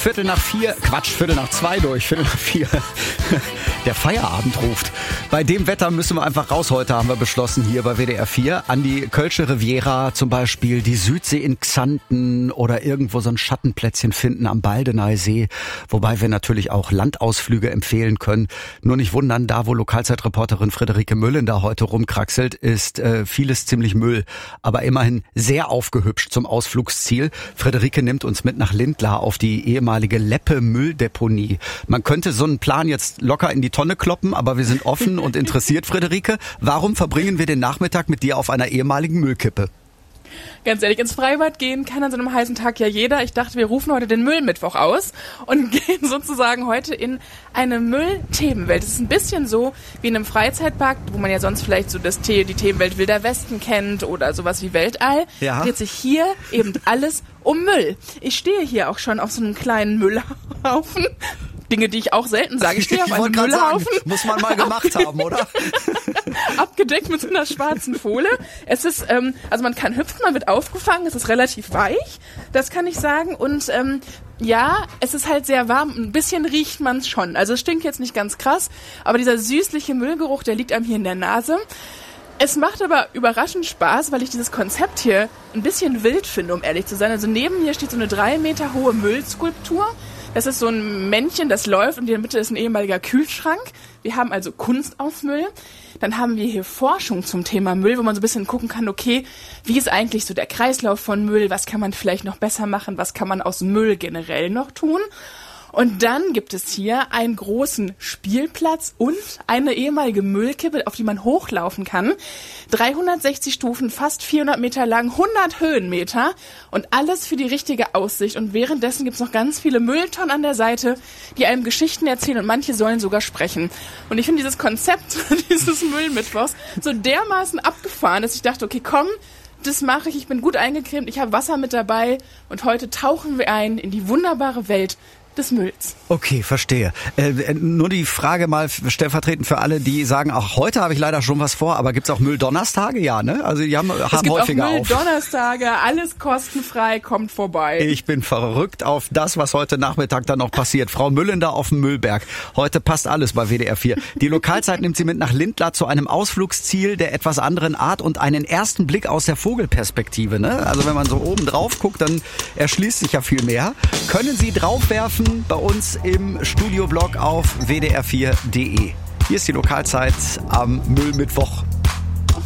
Viertel nach 2 durch, Viertel nach 4. Der Feierabend ruft. Bei dem Wetter müssen wir einfach raus heute, haben wir beschlossen, hier bei WDR 4. An die Kölsche Riviera zum Beispiel, die Südsee in Xanten oder irgendwo so ein Schattenplätzchen finden am Baldeneysee. Wobei wir natürlich auch Landausflüge empfehlen können. Nur nicht wundern, da wo Lokalzeitreporterin Friederike Müllen da heute rumkraxelt, ist vieles ziemlich Müll. Aber immerhin sehr aufgehübscht zum Ausflugsziel. Friederike nimmt uns mit nach Lindlar auf die ehemalige Leppe-Mülldeponie. Man könnte so einen Plan jetzt locker in die Tonne kloppen, aber wir sind offen und interessiert, Friederike. Warum verbringen wir den Nachmittag mit dir auf einer ehemaligen Müllkippe? Ganz ehrlich, ins Freibad gehen kann an so einem heißen Tag ja jeder. Ich dachte, wir rufen heute den Müllmittwoch aus und gehen sozusagen heute in eine Müllthemenwelt. Es ist ein bisschen so wie in einem Freizeitpark, wo man ja sonst vielleicht so die Themenwelt Wilder Westen kennt oder sowas wie Weltall. Ja. Dreht sich hier eben alles um Müll. Ich stehe hier auch schon auf so einem kleinen Müllhaufen. Dinge, die ich auch selten sage. Ich stehe auf einem Müllhaufen. Sagen, muss man mal gemacht haben, oder? Abgedeckt mit so einer schwarzen Folie. Es ist, also man kann hüpfen, man wird aufgefangen, es ist relativ weich, das kann ich sagen. Und ja, es ist halt sehr warm, ein bisschen riecht man es schon. Also es stinkt jetzt nicht ganz krass, aber dieser süßliche Müllgeruch, der liegt einem hier in der Nase. Es macht aber überraschend Spaß, weil ich dieses Konzept hier ein bisschen wild finde, um ehrlich zu sein. Also neben mir steht so eine 3 Meter hohe Müllskulptur. Das ist so ein Männchen, das läuft und in der Mitte ist ein ehemaliger Kühlschrank. Wir haben also Kunst aus Müll. Dann haben wir hier Forschung zum Thema Müll, wo man so ein bisschen gucken kann, okay, wie ist eigentlich so der Kreislauf von Müll? Was kann man vielleicht noch besser machen? Was kann man aus Müll generell noch tun? Und dann gibt es hier einen großen Spielplatz und eine ehemalige Müllkippe, auf die man hochlaufen kann. 360 Stufen, fast 400 Meter lang, 100 Höhenmeter und alles für die richtige Aussicht. Und währenddessen gibt es noch ganz viele Mülltonnen an der Seite, die einem Geschichten erzählen und manche sollen sogar sprechen. Und ich finde dieses Konzept dieses Müllmittwochs so dermaßen abgefahren, dass ich dachte, okay, komm, das mache ich. Ich bin gut eingecremt, ich habe Wasser mit dabei und heute tauchen wir ein in die wunderbare Welt des Mülls. Okay, verstehe. Nur die Frage mal stellvertretend für alle, die sagen, auch heute habe ich leider schon was vor, aber gibt's auch Mülldonnerstage? Ja, ne? Also die haben häufiger auf. Es gibt auch Mülldonnerstage, alles kostenfrei, kommt vorbei. Ich bin verrückt auf das, was heute Nachmittag dann noch passiert. Frau Müllen da auf dem Müllberg. Heute passt alles bei WDR 4. Die Lokalzeit nimmt sie mit nach Lindlar zu einem Ausflugsziel der etwas anderen Art und einen ersten Blick aus der Vogelperspektive. Ne? Also wenn man so oben drauf guckt, dann erschließt sich ja viel mehr. Können Sie draufwerfen bei uns im Studioblog auf wdr4.de. Hier ist die Lokalzeit am Müllmittwoch.